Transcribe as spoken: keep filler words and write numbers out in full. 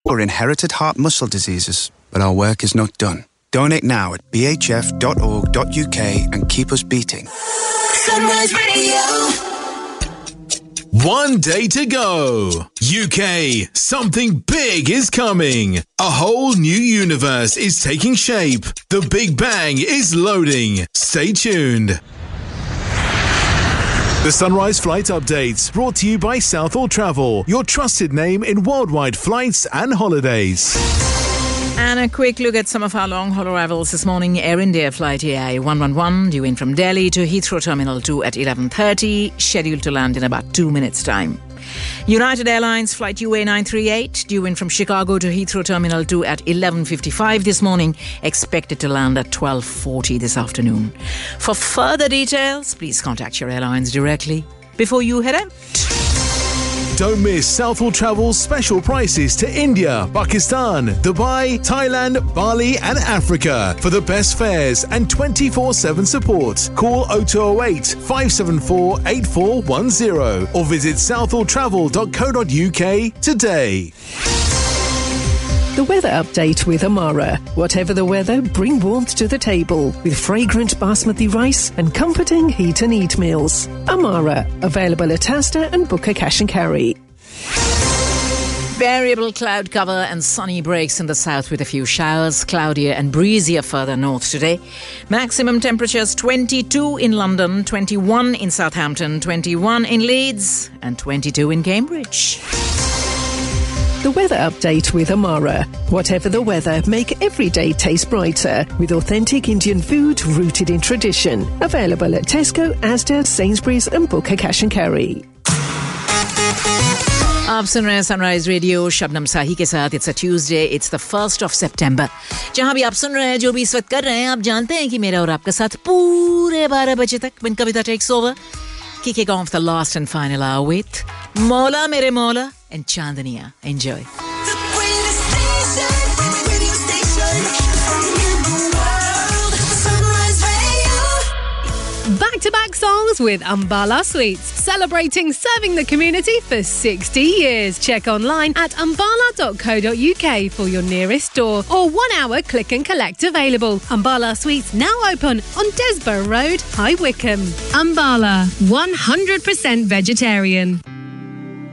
or inherited heart muscle diseases. But our work is not done. Donate now at b h f dot org dot u k and keep us beating. Sunrise Radio. One day to go. U K, something big is coming. A whole new universe is taking shape. The Big Bang is loading. Stay tuned. The Sunrise Flight Updates, brought to you by Southall Travel, your trusted name in worldwide flights and holidays. And a quick look at some of our long-haul arrivals this morning. Air India flight A I one one one due in from Delhi to Heathrow Terminal two at eleven thirty, scheduled to land in about two minutes' time. United Airlines flight U A nine three eight due in from Chicago to Heathrow Terminal two at eleven fifty-five this morning, expected to land at twelve forty this afternoon. For further details, please contact your airlines directly before you head out. Don't miss Southall Travel's special prices to India, Pakistan, Dubai, Thailand, Bali and Africa. For the best fares and twenty-four seven support, call oh two oh eight, five seven four, eight four one oh or visit southall travel dot co dot u k today. The weather update with Amara. Whatever the weather, bring warmth to the table with fragrant basmati rice and comforting heat and eat meals. Amara, available at Asda and Booker Cash and Carry. Variable cloud cover and sunny breaks in the south with a few showers, cloudier and breezier further north today. Maximum temperatures twenty-two in London, twenty-one in Southampton, twenty-one in Leeds and twenty-two in Cambridge. The weather update with Amara. Whatever the weather, make every day taste brighter with authentic Indian food rooted in tradition. Available at Tesco, Asda, Sainsbury's and Booker Cash and Carry. आप सुन रहे हैं sunrise radio Shabnam साही के साथ. It's a Tuesday, it's the first of सितंबर. जहां भी आप सुन रहे हैं, जो भी इस वक्त कर रहे हैं, आप जानते हैं कि मेरा और आपका साथ पूरे बारह बजे तक when Kavita takes over, kicking off the last and final hour with Mola Mere Mola and Chandaniya. Enjoy. The greatest station, radio station in the world. Sunrise Radio. Back-to-back songs with Ambala Sweets, celebrating serving the community for sixty years. Check online at ambala dot co dot u k for your nearest store or one-hour click and collect available. Ambala Sweets now open on Desborough Road, High Wycombe. Ambala, one hundred percent vegetarian.